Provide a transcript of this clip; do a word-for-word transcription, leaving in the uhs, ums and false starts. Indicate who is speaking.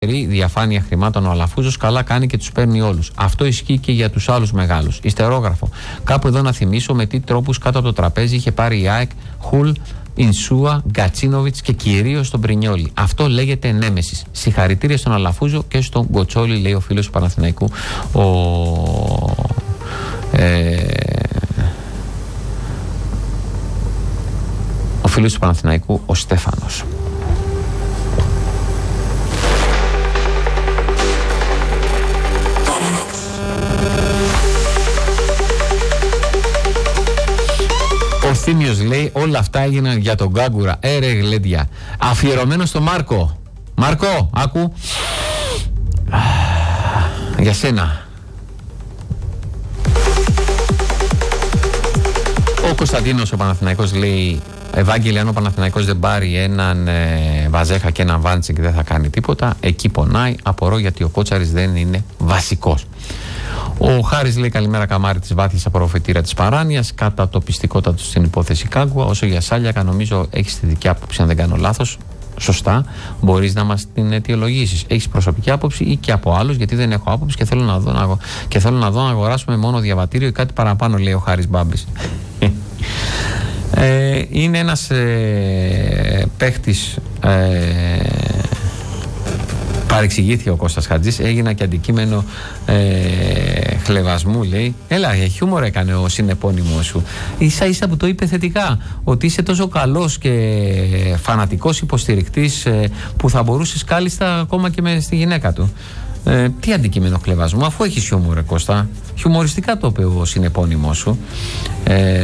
Speaker 1: διαφάνεια χρημάτων ο Αλαφούζος, καλά κάνει και τους παίρνει όλους. Αυτό ισχύει και για τους άλλους μεγάλους. Ιστερόγραφο. Κάπου εδώ να θυμίσω με τι τρόπους κάτω από το τραπέζι είχε πάρει η ΑΕΚ, Χουλ, Ινσούα, Γκατσίνοβιτς και κυρίως τον Πρινιόλι. Αυτό λέγεται νέμεσης. Συγχαρητήρια στον Αλαφούζο και στον Γκοτσόλη, λέει ο φίλος του Παναθηναϊκού, ο, ε, ο φίλος του Παναθηναϊκού, ο Στέφανος. Ο Θήμιος λέει όλα αυτά έγιναν για τον Γκάγκουρα. Ε ρε γλέντια. Αφιερωμένο στο Μάρκο. Μάρκο, άκου. Για σένα. Ο Κωνσταντίνος ο Παναθηναϊκός λέει, Ευάγγελε, αν ο Παναθηναϊκός δεν πάρει έναν ε, Βαζέχα και έναν Βάντσικ δεν θα κάνει τίποτα. Εκεί πονάει. Απορώ γιατί ο Κότσαρης δεν είναι βασικός. Ο Χάρης λέει καλημέρα Καμάρη της βάθιας απορροφητήρα της παράνοιας, κατά το πιστικότατο στην υπόθεση Κάγκουα. Όσο για Σάλιακα, νομίζω έχεις τη δική άποψη, αν δεν κάνω λάθος. Σωστά, μπορείς να μας την αιτιολογήσεις. Έχεις προσωπική άποψη ή και από άλλους, γιατί δεν έχω άποψη και θέλω να δω να, αγο... και θέλω να, δω να αγοράσουμε μόνο διαβατήριο ή κάτι παραπάνω, λέει ο Χάρης Μπάμπης. ε, είναι ένας ε, παίχτης. Ε, Παρεξηγήθηκε ο Κώστας Χατζής, έγινα και αντικείμενο ε, χλευασμού, λέει. Έλα, για χιούμορ έκανε ο συνεπώνυμος σου. Ίσα ίσα που το είπε θετικά, ότι είσαι τόσο καλός και φανατικός υποστηρικτής ε, που θα μπορούσες κάλλιστα ακόμα και με στη γυναίκα του. Ε, τι αντικείμενο χλευασμού, αφού έχεις χιούμορ, Κώστα. Χιουμοριστικά το είπε ο συνεπώνυμος σου. Ε,